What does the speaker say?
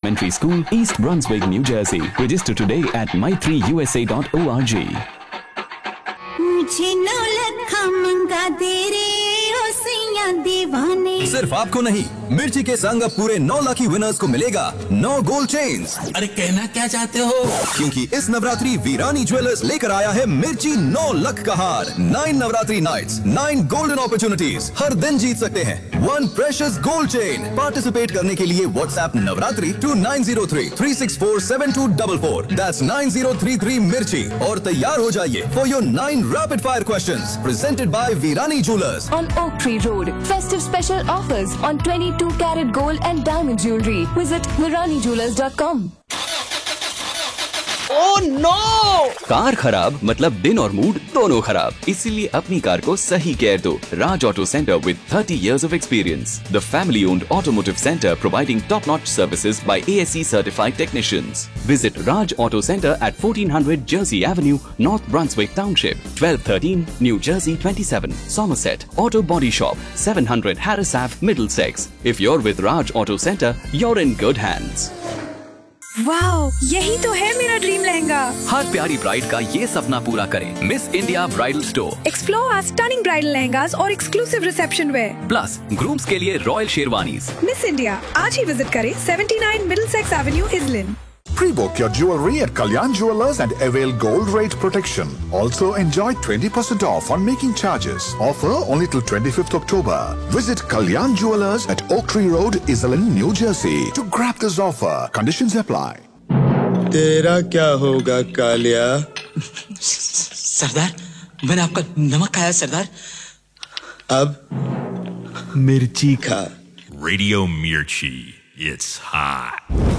Elementary School, East Brunswick, New Jersey. Register today at my3usa.org. मुझे 9 लाख मंगा दे रे ओ सैया दीवाने। सिर्फ आपको नहीं, मिर्ची के संग अब पूरे 9 लाख विनर्स को मिलेगा 9 गोल्ड चेन्स। अरे कहना क्या चाहते हो? क्योंकि इस नवरात्रि वीरानी ज्वेलर्स लेकर आया है मिर्ची 9 लाख का हार। 9 नवरात्रि नाइट्स, 9 गोल्डन अपॉर्चुनिटीज। हर दिन जीत सकते हैं 1 प्रेशियस गोल्ड चेन। पार्टिसिपेट करने के लिए व्हाट्सएप नवरात्रि to 9033647244। That's 9033 मिर्ची और तैयार हो जाइए for your 9 rapid fire questions presented by Virani Jewelers on Oak Tree Road. Festive special offers on 22-carat gold and diamond jewelry. Visit ViraniJewelers.com. Oh no! Car खराब मतलब दिन और मूड दोनों खराब, इसीलिए अपनी कार को सही केयर दो। Raj Auto Center with 30 years of experience, the family-owned automotive center providing top-notch services by ASE certified technicians. Visit Raj Auto Center at 1400 Jersey Avenue, North Brunswick Township, 1213 New Jersey 27, Somerset. Auto Body Shop, 700 Harris Ave, Middlesex. If you're with Raj Auto Center, you're in good hands. Wow, यही तो है मेरा dream lehenga. हर प्यारी bride का ये सपना पूरा करें miss India bridal store. Explore our stunning bridal lehengas और exclusive reception where plus grooms के लिए रॉयल शेरवानीज। मिस इंडिया आज ही विजिट करें 79 Middlesex Avenue, इजलिन। Pre-book your jewelry at Kalyan Jewelers and avail gold rate protection. Also enjoy 20% off on making charges. Offer only till 25th October. Visit Kalyan Jewelers at Oak Tree Road, Iselin, New Jersey to grab this offer. Conditions apply. तेरा क्या होगा कालिया? सरदार, मैंने आपका नमक खाया सरदार। अब मिर्ची खा। Radio Mirchi. It's hot.